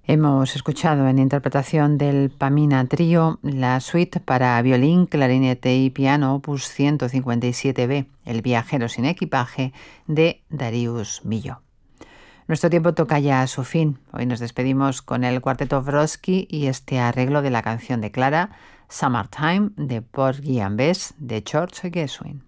Hemos escuchado en interpretación del Pamina Trío la suite para violín, clarinete y piano opus 157b, El viajero sin equipaje, de Darius Milhaud. Nuestro tiempo toca ya a su fin. Hoy nos despedimos con el cuarteto Wroski y este arreglo de la canción de Clara, Summertime, de Porgy and Bess, de George Gershwin.